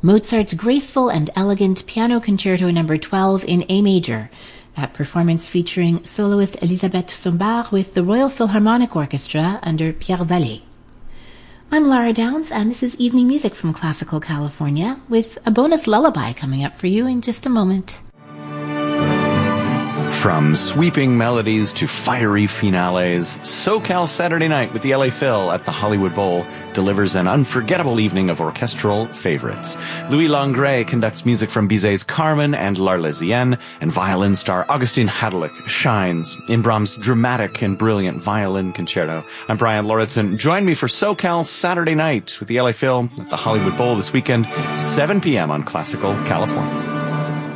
Mozart's graceful and elegant Piano Concerto No. 12 in A major. That performance featuring soloist Elisabeth Sombart with the Royal Philharmonic Orchestra under Pierre Vallée. I'm Lara Downs, and this is Evening Music from Classical California, with a bonus lullaby coming up for you in just a moment. From sweeping melodies to fiery finales, SoCal Saturday Night with the LA Phil at the Hollywood Bowl delivers an unforgettable evening of orchestral favorites. Louis Langret conducts music from Bizet's Carmen and L'Arlésienne, and violin star Augustin Hadelich shines in Brahms' dramatic and brilliant violin concerto. I'm Brian Lauritsen. Join me for SoCal Saturday Night with the LA Phil at the Hollywood Bowl this weekend, 7 p.m. on Classical California.